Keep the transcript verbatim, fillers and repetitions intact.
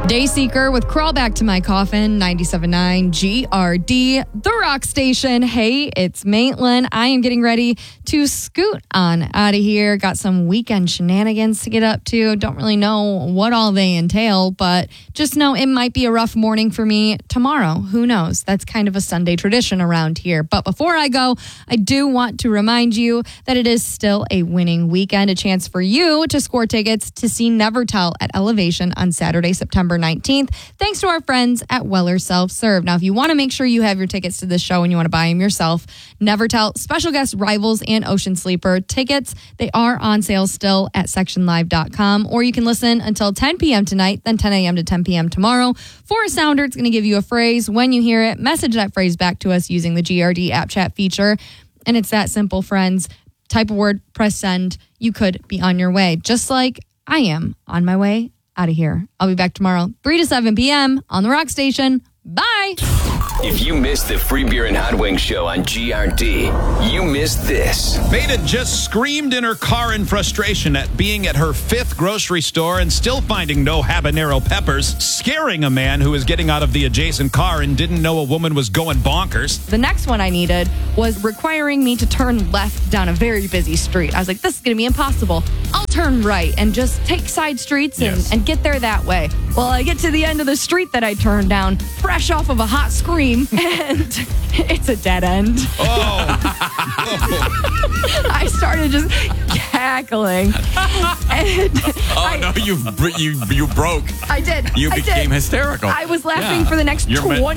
Dayseeker with Crawl Back to My Coffin, ninety-seven point nine G R D, The Rock Station. Hey, it's Maitland. I am getting ready to scoot on out of here. Got some weekend shenanigans to get up to. Don't really know what all they entail, but just know it might be a rough morning for me tomorrow. Who knows? That's kind of a Sunday tradition around here. But before I go, I do want to remind you that it is still a winning weekend, a chance for you to score tickets to see Never Tell at Elevation on Saturday, September nineteenth, thanks to our friends at Weller Self-Serve. Now, if you want to make sure you have your tickets to this show and you want to buy them yourself, Never Tell, special guest Rivals, and Ocean Sleeper tickets, they are on sale still at section live dot com, or you can listen until ten p.m. tonight, then ten a.m. to ten p.m. tomorrow. For a sounder, it's going to give you a phrase. When you hear it, message that phrase back to us using the G R D app chat feature. And it's that simple, friends. Type a word, press send. You could be on your way, just like I am on my way out of here. I'll be back tomorrow, three to seven p.m. on the Rock Station. Bye. If you missed the Free Beer and Hot Wings show on G R D, you missed this. Beta just screamed in her car in frustration at being at her fifth grocery store and still finding no habanero peppers, scaring a man who was getting out of the adjacent car and didn't know a woman was going bonkers. The next one I needed was requiring me to turn left down a very busy street. I was like, this is going to be impossible. I'll turn right and just take side streets and, Yes. and get there that way. Well, I get to the end of the street that I turned down, fresh off of a hot scream, and it's a dead end. Oh. I started just cackling. And Oh, I, no, you you you broke. I did. You I became did. hysterical. I was laughing Yeah. for the next You're meant- twenty